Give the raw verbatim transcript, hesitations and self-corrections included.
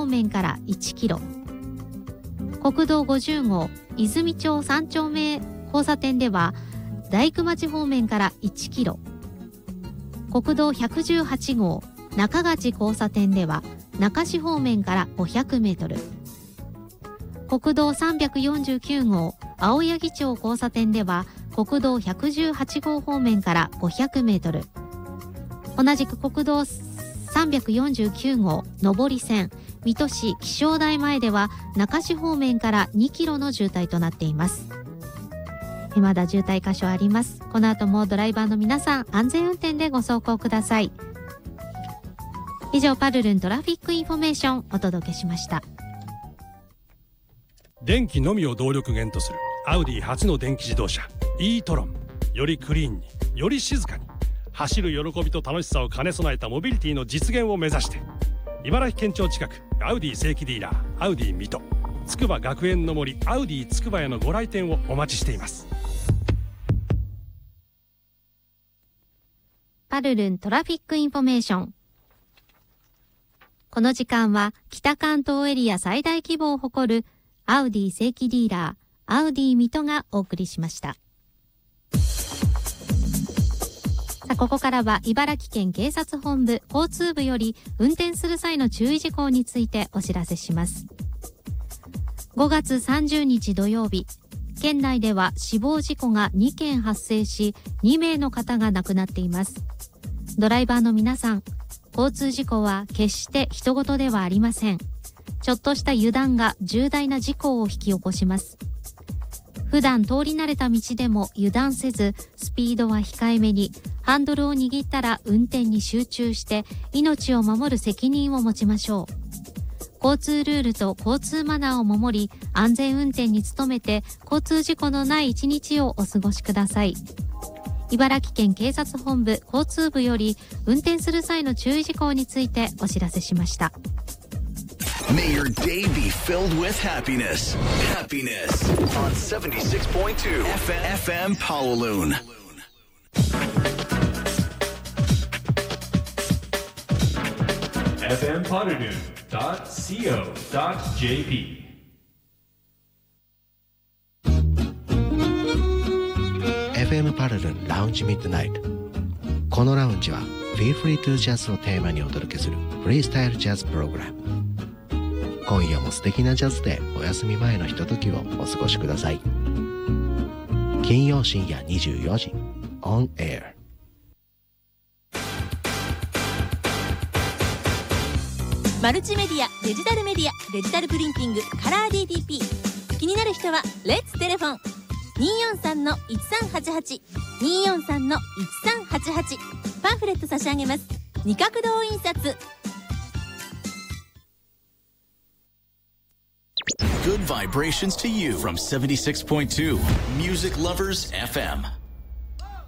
面からいちキロ、国道ごじゅう号泉町さん丁目交差点では大工町方面からいちキロ、国道ひゃくじゅうはち号中勝交差点では中市方面からごひゃくメートル、国道さんびゃくよんじゅうきゅう号青柳町交差点では国道ひゃくじゅうはち号方面からごひゃくメートル、同じく国道さんびゃくよんじゅうきゅう号上り線水戸市気象台前では中市方面からにキロの渋滞となっています。まだ渋滞箇所あります。この後もドライバーの皆さん安全運転でご走行ください。以上、パルルントラフィックインフォメーションお届けしました。 電気のみを動力源とするアウディ初の電気自動車 e トロン、よりクリーンにより静かに走る喜びと楽しさを兼ね備えたモビリティの実現を目指して、茨城県庁近くアウディ正規ディーラーアウディ水戸、つくば学園の森アウディつくばへのご来店をお待ちしています。 パルルントラフィックインフォメーション。この時間は北関東エリア最大規模を誇るアウディ正規ディーラーアウディ水戸がお送りしました。さあ、ここからは茨城県警察本部交通部より運転する際の注意事項についてお知らせします。ごがつさんじゅうにち土曜日、県内では死亡事故がにけん発生し、にめいの方が亡くなっています。ドライバーの皆さん、交通事故は決して人事ではありません。ちょっとした油断が重大な事故を引き起こします。普段通り慣れた道でも油断せず、スピードは控えめに、ハンドルを握ったら運転に集中して命を守る責任を持ちましょう。交通ルールと交通マナーを守り、安全運転に努めて交通事故のない一日をお過ごしください。茨城県警察本部交通部より運転する際の注意事項についてお知らせしました。 May your day be filled with happiness. Happiness on seventy-six point two F M Kowloon. エフエム Kowloon dot co dot j p エフエム パルルンラウンジミッドナイト。このラウンジは Feel Free to Jazz をテーマにお届けするフリースタイルジャズプログラム。今夜も素敵なジャズでお休み前のひとときをお過ごしください。金曜深夜にじゅうよじ On Air。 マルチメディア、デジタルメディア、デジタルプリンティング、カラー ディーティーピー。気になる人はレッツテレフォンにーよんさんのいちさんはちはち にーよんさんのいちさんはちはち。パンフレット差し上げます。二角堂印刷。 Good vibrations to you from seventy-six point two Music Lovers エフエム。